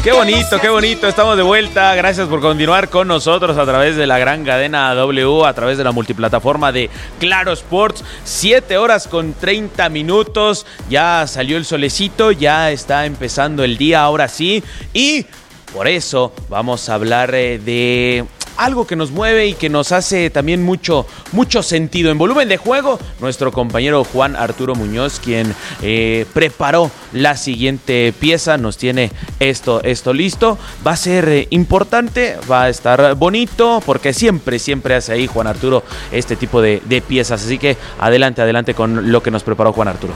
Qué bonito, estamos de vuelta. Gracias por continuar con nosotros a través de la gran cadena W, a través de la multiplataforma de Claro Sports. 7:30. Ya salió el solecito, ya está empezando el día, ahora sí. Y por eso vamos a hablar de algo que nos mueve y que nos hace también mucho sentido. En volumen de juego, nuestro compañero Juan Arturo Muñoz, quien preparó la siguiente pieza, nos tiene esto listo. Va a ser importante, va a estar bonito, porque siempre hace ahí Juan Arturo este tipo de piezas. Así que adelante con lo que nos preparó Juan Arturo.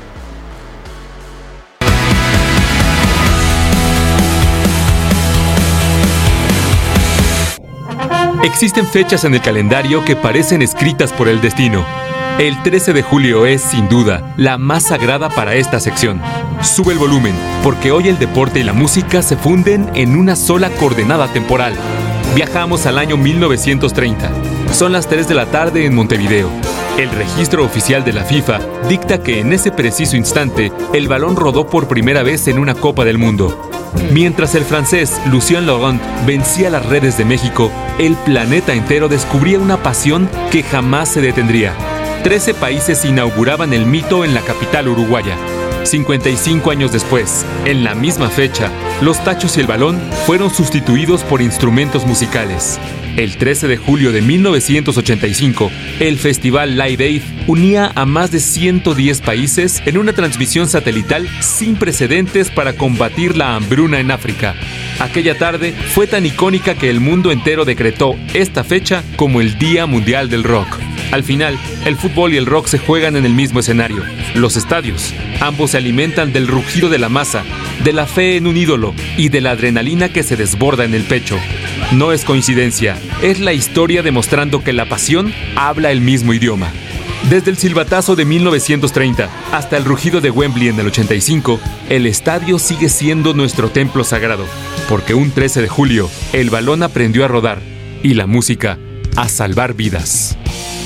Existen fechas en el calendario que parecen escritas por el destino. El 13 de julio es, sin duda, la más sagrada para esta sección. Sube el volumen, porque hoy el deporte y la música se funden en una sola coordenada temporal. Viajamos al año 1930. Son las 3 de la tarde en Montevideo. El registro oficial de la FIFA dicta que en ese preciso instante el balón rodó por primera vez en una Copa del Mundo. Mientras el francés Lucien Laurent vencía las redes de México, el planeta entero descubría una pasión que jamás se detendría. 13 países inauguraban el mito en la capital uruguaya. 55 años después, en la misma fecha, los tachos y el balón fueron sustituidos por instrumentos musicales. El 13 de julio de 1985, el festival Live Aid unía a más de 110 países en una transmisión satelital sin precedentes para combatir la hambruna en África. Aquella tarde fue tan icónica que el mundo entero decretó esta fecha como el Día Mundial del Rock. Al final, el fútbol y el rock se juegan en el mismo escenario, los estadios. Ambos se alimentan del rugido de la masa, de la fe en un ídolo y de la adrenalina que se desborda en el pecho. No es coincidencia, es la historia demostrando que la pasión habla el mismo idioma. Desde el silbatazo de 1930 hasta el rugido de Wembley en el 85, el estadio sigue siendo nuestro templo sagrado, porque un 13 de julio el balón aprendió a rodar y la música a salvar vidas.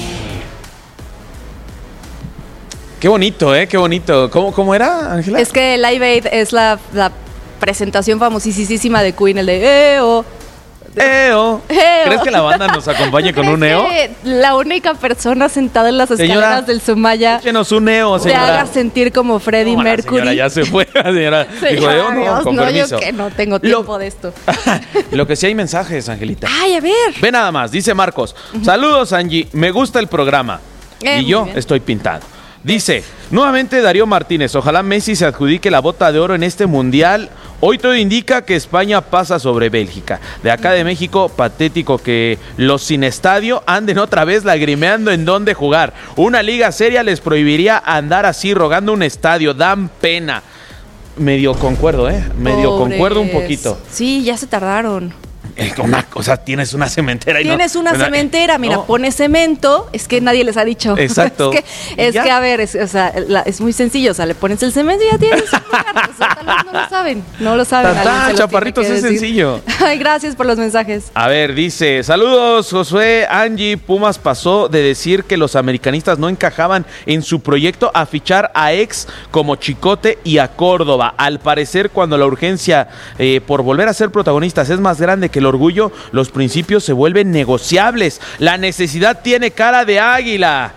Qué bonito, qué bonito. ¿Cómo era, Ángela? Es que Live Aid es la presentación famosísima de Queen, el de EO. ¡Eo! ¿Crees que la banda nos acompañe con un EO? La única persona sentada en las escaleras del Sumaya. Échenos un EO, señora. Te haga sentir como Freddie Mercury. La señora ya se fue. La señora dijo, EO, no, con permiso. Yo que no tengo tiempo de esto. Lo que sí hay mensajes, Angelita. Ay, a ver. Ve nada más, dice Marcos. Saludos, Angie. Me gusta el programa. Y yo estoy pintado. Dice, nuevamente Darío Martínez, ojalá Messi se adjudique la bota de oro en este mundial. Hoy todo indica que España pasa sobre Bélgica. De acá de México, patético que los sin estadio anden otra vez lagrimeando en dónde jugar. Una liga seria les prohibiría andar así rogando un estadio, dan pena. Medio concuerdo, concuerdo un poquito. Sí, ya se tardaron. Tienes una cementera. Tienes una cementera, mira, pones cemento, es que nadie les ha dicho. Exacto. Es que a ver, es muy sencillo, le pones el cemento y ya tienes un lugar. Tal vez no lo saben. Chaparritos, es sencillo. Ay, gracias por los mensajes. A ver, dice, saludos, Josué, Angie, Pumas pasó de decir que los americanistas no encajaban en su proyecto a fichar a ex como Chicote y a Córdoba. Al parecer, cuando la urgencia por volver a ser protagonistas es más grande que el orgullo, los principios se vuelven negociables. La necesidad tiene cara de águila.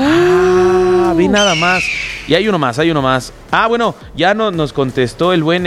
Vi nada más. Y hay uno más. Bueno, ya nos contestó el buen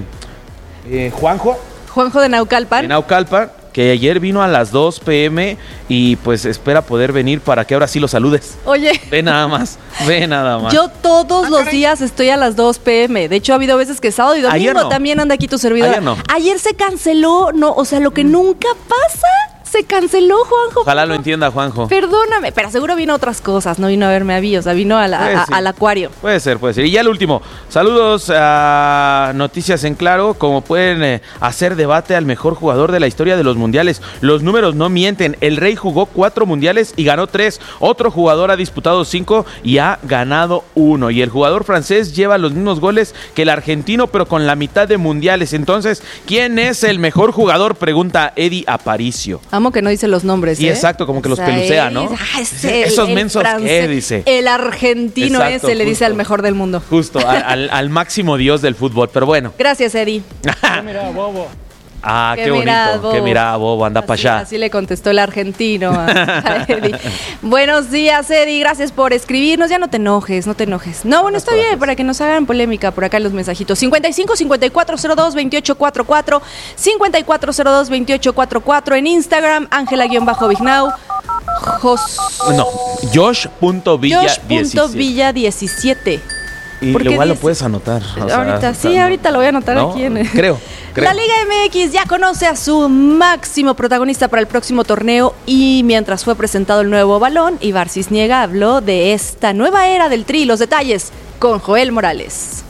Juanjo. Juanjo de Naucalpan. Que ayer vino a las 2 p.m. y pues espera poder venir para que ahora sí lo saludes. Oye. Ve nada más. Yo todos los días estoy a las 2 p.m. De hecho, ha habido veces que sábado y domingo también anda aquí tu servidor. Ayer no. Ayer se canceló, lo que nunca pasa. Se canceló, Juanjo. Ojalá lo entienda, Juanjo. Perdóname, pero seguro vino a otras cosas, no vino a verme a mí, vino al acuario. Puede ser. Y ya el último, saludos a Noticias en Claro, como pueden hacer debate al mejor jugador de la historia de los mundiales. Los números no mienten, el Rey jugó 4 mundiales y ganó 3. Otro jugador ha disputado 5 y ha ganado 1. Y el jugador francés lleva los mismos goles que el argentino, pero con la mitad de mundiales. Entonces, ¿quién es el mejor jugador? Pregunta Eddie Aparicio. Amo como que no dice los nombres, Y exacto, como que los pelucea, ¿no? Esos mensos, ¿qué dice? El argentino exacto, ese le dice al mejor del mundo. Justo, al máximo dios del fútbol, pero bueno. Gracias, Eddie. Mira, bobo. Ah, qué bonito, que mira, bobo, anda para allá. Así le contestó el argentino a Eddie. Buenos días, Eddie, gracias por escribirnos. Ya no te enojes. No, bueno, está bien, para que nos hagan polémica por acá en los mensajitos. 55-5402-2844, 5402-2844 en Instagram, Ángela-Vignau. Josh.villa17. Y igual lo puedes anotar. Ahorita lo voy a anotar, ¿no? Aquí en Creo. La Liga MX ya conoce a su máximo protagonista para el próximo torneo y mientras fue presentado el nuevo balón, Ibar Cisniega habló de esta nueva era del Tri. Los detalles con Joel Morales.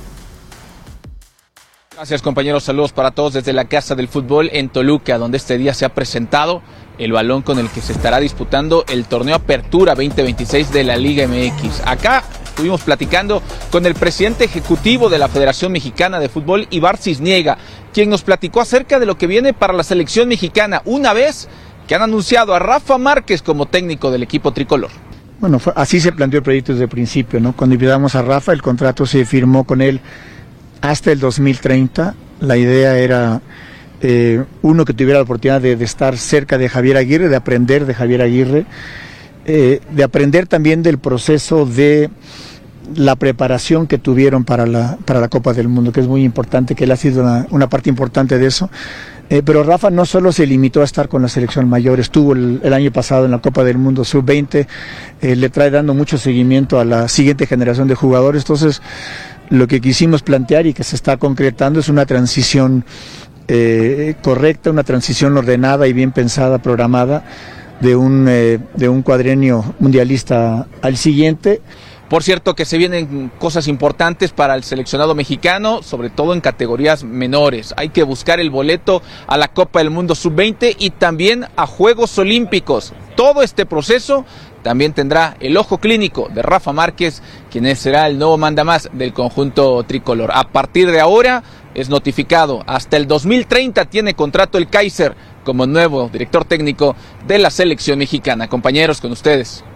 Gracias, compañeros, saludos para todos desde la Casa del Fútbol en Toluca, donde este día se ha presentado el balón con el que se estará disputando el torneo Apertura 2026 de la Liga MX. Acá estuvimos platicando con el presidente ejecutivo de la Federación Mexicana de Fútbol, Ibar Cisniega, quien nos platicó acerca de lo que viene para la selección mexicana, una vez que han anunciado a Rafa Márquez como técnico del equipo tricolor. Bueno, así se planteó el proyecto desde el principio, ¿no? Cuando invitamos a Rafa, el contrato se firmó con él hasta el 2030. La idea era uno que tuviera la oportunidad de estar cerca de Javier Aguirre, de aprender de Javier Aguirre, de aprender también del proceso de la preparación que tuvieron para la Copa del Mundo, que es muy importante, que él ha sido una parte importante de eso. Pero Rafa no solo se limitó a estar con la selección mayor, estuvo el año pasado en la Copa del Mundo Sub-20, le trae dando mucho seguimiento a la siguiente generación de jugadores. Entonces, lo que quisimos plantear y que se está concretando es una transición correcta, una transición ordenada y bien pensada, programada, de un cuadrenio mundialista al siguiente. Por cierto que se vienen cosas importantes para el seleccionado mexicano, sobre todo en categorías menores. Hay que buscar el boleto a la Copa del Mundo Sub-20 y también a Juegos Olímpicos. Todo este proceso también tendrá el ojo clínico de Rafa Márquez, quien será el nuevo mandamás del conjunto tricolor. A partir de ahora es notificado, hasta el 2030 tiene contrato el Kaiser como nuevo director técnico de la selección mexicana. Compañeros, con ustedes.